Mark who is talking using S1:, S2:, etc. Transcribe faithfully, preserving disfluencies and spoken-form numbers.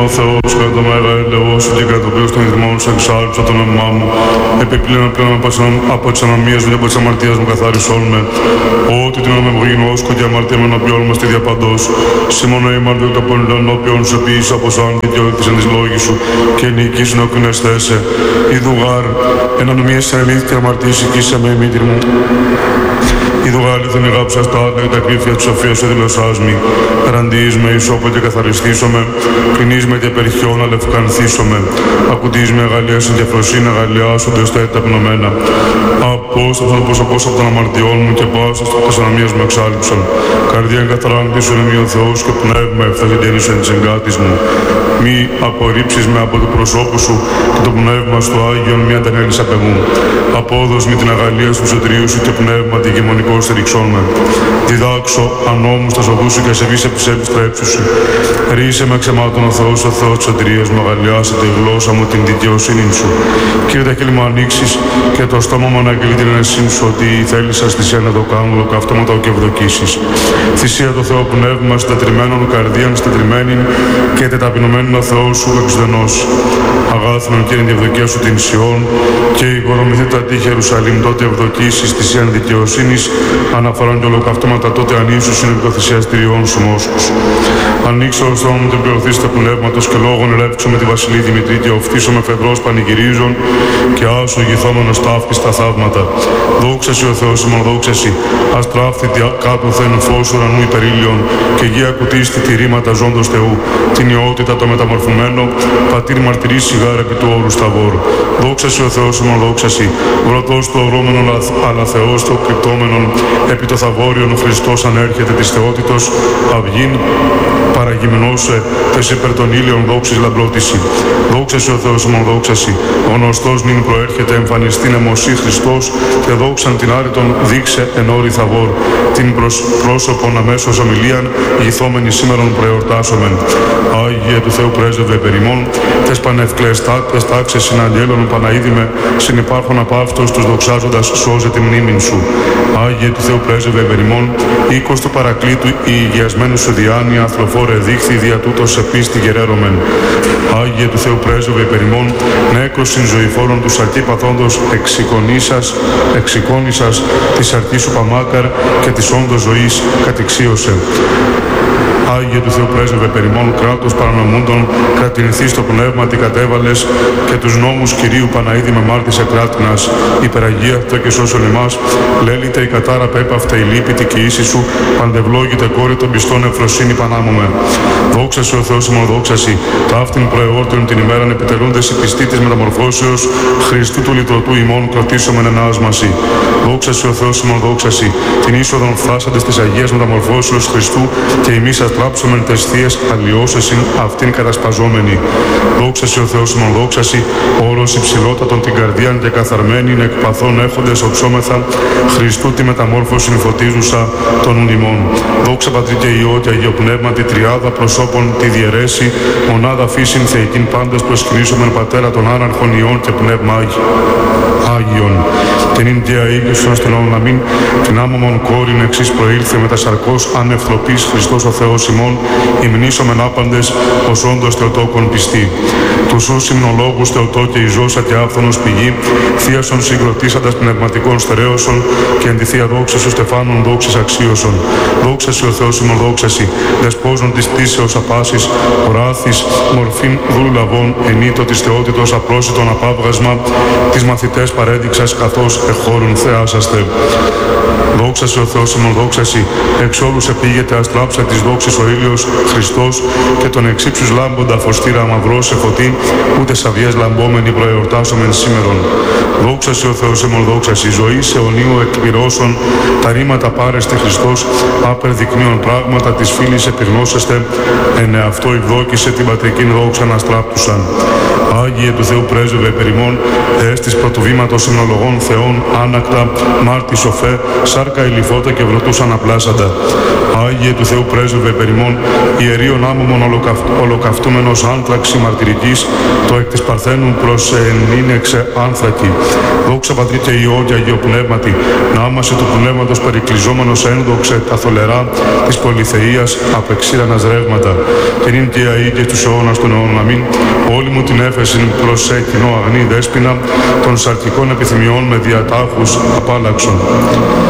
S1: Ο Θεός κατά το μέγα ελαιό σου και κατά το πλήρως των ιδρυμών σου εξάλληψα το όνομά μου. Επιπλέον πλέον από τις ανομίες μου και από τις αμαρτίες μου καθάρισόν με. Ότι την όνομα μου γινώσκω και αμαρτία με ενώπιόν μας τη διαπαντός. Σήμωνο ημαρτίου των πολιτών ενώπιον σου ποιήσω από σαν δικαιώθησαν της λόγης σου και νικήσουν όκουν εσθέσε. Ιδουγάρ, εν ανομίες σε αλήθεια και αμαρτίες οικήσε με η μήτρη μου. Ιδουγάρ, δεν αγάπησα στα άδεια και τα κρύφια της σοφίας σου δηλωσάς μη. Ραντείς με ισόπο και καθαριστήσομαι. Κλεινείς με και περιχιόν αλευκανθήσομαι. Ακουτείς με αγαλίασαν και φροσύνη αγαλιάσονται ως τα ταπεινωμένα. Απόσταψαν όπως από των αμαρτιών μου και πάσα στις ανομίες μου εξάλληψαν. Καρδιά εγκαθαράντησον εμεί ο Θεός και πνεύμα έφτασε και ένισον της εγκάτης μου. Μη απορρίψεις με από το προσώπου σου και το πνεύμα στο Άγιον μη αντανέλεις απ' εμού. Απόδος με την αγαλία του σωτηρίου σου και πνεύμα τη γεμονικό στηριξών με. Διδάξω ανώμους τα σοδού σου και σε βise επιστρέψου σου. Ρίσε με ξεμάτων ο Θεός, ο Θεός της σωτηρίας μου, αγαλιάσε τη γλώσσα μου την δικαιοσύνη σου. Κύριε τα χείλη μου ανοίξεις και το στόμα μου αναγγελεί την ενεσύν σου ότι θέλησα στη σένα το κάνω ολοκαυτώματα και ευδοκίσεις. Θυσία το Θεό πνεύμα συντετριμένων καρδίαν συντετριμένην και τεταπεινωμένων ο Θεός σου εξουδενός. Αγάθινον Κύριε την ευδοκία σου την Σιών και οικονομηθεί τα τείχη Ιερουσαλήμ τότε ευδοκίσεις θυσίαν δικαιοσύνης αναφορών και ολοκαυτώματα τότε ανήσου είναι το θυσιαστηριών σου μόσχους. Ανοίξω ο στόμα μου την πληρωθήση του πνεύματος και λόγων ρεύξω με τη Βασιλή Δημητρή και οφθήσω με φεδρός πανηγυρίζων και άσου ηγηθόμενος ταύχης τα θαύματα. Δόξα σοι ο Θεός ημών, δόξα σοι. Αστράφθη κάτω θεν φως ουρανού υπερήλιον και γη ακουτίστη τη ρήματα ζώντος Θεού. Την ιότητα το μεταμορφωμένο, πατήρ μαρτυρής σιγάρα επί του όρου σταβόρ. Δόξα σοι ο Θεός ημών, δόξα σοι. Βρωτός του ορώμενον αλλά Θεός το κρυπτόμενον επί το θαβόριον ο Χριστός ανέρχεται της θεότητος αυγήν παραγυμνώσε τες υπερ των ήλιων δόξης λαμπρότηση. Δόξα σοι ο Θεός ημών, δόξα σοι. Ο γνωστός νυν προέρχεται εμφανιστήν εμοσή Χριστός και δόξαν την άρετον δείξε εν όρη θαβόρ. Την προς πρόσωπον αμέσως ομιλίαν γηθόμενη σήμερον προεορτάσομεν. Άγιε του Θεού πρέσβευε περιμών, τες πανευκλές τάκτες τάξες συναγγέλων Παναίδημε, συνυπάρχον απ' αυτός τους δοξάζοντας σώζε τη μνήμην σου. Άγιε του Θεού πρέσβευε περιμών, οίκος του παρακλήτου η υγιασμένου σου διάνοια αθλοφόρε δείχθη δια τούτος σε πίστη γερέρωμεν. Άγιε του Θεού πρέσβευε περιμών, νέκρος συν-ζωηφόρων του σαρκή παθόντος εξοικονίσας, εξοικόνησας της σαρκής σου παμάκαρ και της όντως ζωής κατηξίωσε. Άγιε του Θεού πρέσβευε περιμών, κράτος παρανομούντων, κρατηνθείς στο πνεύμα τι κατέβαλες και τους νόμους Κυρίου Παναίδη με μάρτυσε κράτηνας. Υπεραγία αυτό και σώσον εμάς, λέλητε η κατάρα πέπαυτα η λύπητη και ίση σου, παντευλόγητε κόρη των πιστών ευφροσύνη πανάμωμε. Δόξα σου ο Θεός ημών, δόξα σοι. Ταύτην προεόρτων την ημέραν επιτελούντες οι πιστοί της μεταμορφώσεως, Χριστού του λυτρωτού ημών κρατήσομεν εν άσμαση. Δόξα σου ο Θεός ημών, δόξα σοι. Την είσοδον φθάσαντες της Αγίας μεταμορφώσεως Χριστού και εμείς αστράψομεν τες θείες αλλοιώσεσιν αυτήν κατασπαζόμενη. Δόξα σοι ο Θεός ημών, δόξα σοι. Όρος υψηλότατον την καρδίαν και καθαρμένην εκ παθών έχοντες οψόμεθα Χριστού τη μεταμόρφωση φωτίζουσα των ουνημών. Δόξα Πατρί και Υιό και Αγίο Πνεύμα τη τριάδα προσώπων τη διαιρέσει, μονάδα φύσιν θεϊκήν πάντες προσκυνήσομεν Πατέρα των άναρχων Υιών και Πνεύμα Άγιον. Και νυν και αίγησον στην οναμήν την άμωμον κόρην εξής προήλθε με τα σαρκός ανευθροπής Χριστός ο Θεός ημών, υμνήσομεν άπαντες ως όντως Θεοτόκον πιστή. Τους ούς υμνολόγους Θεοτό και Ιζώσα και άφθονος πηγή, θείασον συγκροτήσαντας πνευματικών στερέωσον και εν τη θεία δόξα σου Στεφάνων δόξης αξίωσον. Δόξα σοι ο Θεός ημών, δόξα σοι. Δεσπόζων της πτήσεως απάσης, οράθης, μορφήν δούλου λαβών, ενήτω της θεότητος απρόσιτον απάβγασμα, τις μαθητές παρέδειξας καθώς εχώρουν θεάσαστε. Δόξα σοι ο Θεός ημών, δόξα σοι. Εξ όλους επήγεται αστράψα της δόξης ο ήλιος Χριστός και τον εξύψους λάμποντα φωστήρα μαυρός σε φωτή, ούτε σαβιές λαμπόμενοι προεορτάσομεν σήμερον. Δόξα σοι ο Θεός ημών, δόξα σοι. Ζωή σε αιωνίου εκπληρώσον, τα ρήματα πάρεστε Χριστός, άπερ δεικνύων πράγματα της φίλης επιγνώσεστε, εν εαυτό ευδόκησε την πατρικήν δόξα να στράπτουσαν. Άγιε του Θεού πρέσβευε περιμών, ες της πρωτοβήματος υμνολογών Θεών, ουρανών άνακτα, μάρτι σοφέ, σάρκα ηλιφώτα και βροτούσαν απλάσαντα. Άγιε του Θεού πρέσβευε περιμών, ιερίων άμμομον ολοκαυτούμενος άνθραξη μαρτυρικής, το εκ της Παρθένου προς ενήνεξε άνθρακη. Δόξα Πατρί και Υιό και Αγίο Πνεύματι, να άμασε του Πνεύματος περικλειζόμενος ένδοξε τα θολερά της πολυθεΐας απεξήρανας ρεύματα. Και νυν και αεί και στους αιώνας των αιώνων αμήν, όλη μου την έφεση προς σε κοινό αγνή δέσποινα των σαρκικών επιθυμιών με διατάχους απάλαξον.